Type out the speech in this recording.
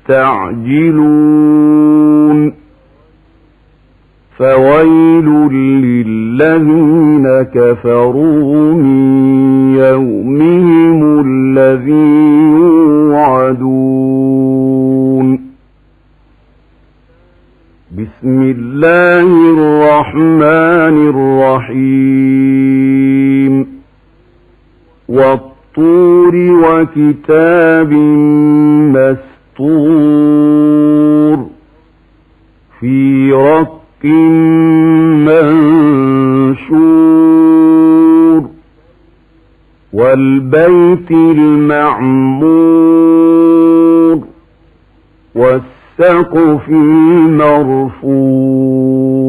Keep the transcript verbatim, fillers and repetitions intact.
يستعجلون فويل للذين كفروا من يومهم الذي يوعدون بسم الله الرحمن الرحيم والطور وكتاب مسطور في رق منشور والبيت المعمور والسقف المرفوع